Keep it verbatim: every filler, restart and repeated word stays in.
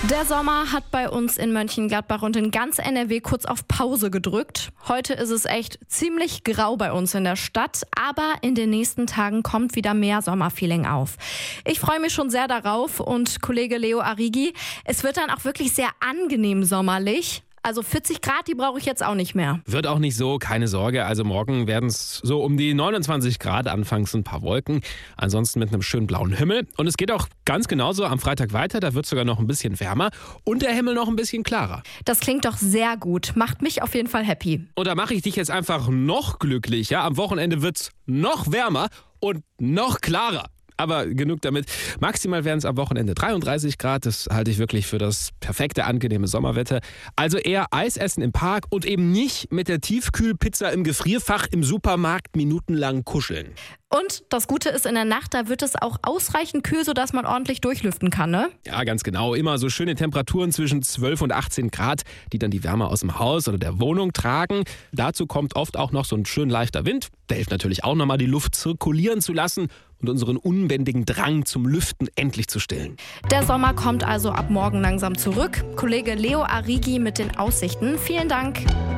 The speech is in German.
Der Sommer hat bei uns in Mönchengladbach und in ganz N R W kurz auf Pause gedrückt. Heute ist es echt ziemlich grau bei uns in der Stadt, aber in den nächsten Tagen kommt wieder mehr Sommerfeeling auf. Ich freue mich schon sehr darauf und Kollege Leo Arrighi, es wird dann auch wirklich sehr angenehm sommerlich. Also vierzig Grad, die brauche ich jetzt auch nicht mehr. Wird auch nicht so, keine Sorge. Also morgen werden es so um die neunundzwanzig Grad, anfangs ein paar Wolken. Ansonsten mit einem schönen blauen Himmel. Und es geht auch ganz genauso am Freitag weiter. Da wird es sogar noch ein bisschen wärmer und der Himmel noch ein bisschen klarer. Das klingt doch sehr gut. Macht mich auf jeden Fall happy. Und da mache ich dich jetzt einfach noch glücklicher. Am Wochenende wird es noch wärmer und noch klarer. Aber genug damit. Maximal werden es am Wochenende dreiunddreißig Grad. Das halte ich wirklich für das perfekte, angenehme Sommerwetter. Also eher Eis essen im Park und eben nicht mit der Tiefkühlpizza im Gefrierfach im Supermarkt minutenlang kuscheln. Und das Gute ist, in der Nacht, da wird es auch ausreichend kühl, sodass man ordentlich durchlüften kann, ne? Ja, ganz genau. Immer so schöne Temperaturen zwischen zwölf und achtzehn Grad, die dann die Wärme aus dem Haus oder der Wohnung tragen. Dazu kommt oft auch noch so ein schön leichter Wind. Der hilft natürlich auch nochmal, die Luft zirkulieren zu lassen und unseren unbändigen Drang zum Lüften endlich zu stillen. Der Sommer kommt also ab morgen langsam zurück. Kollege Leo Arrighi mit den Aussichten. Vielen Dank.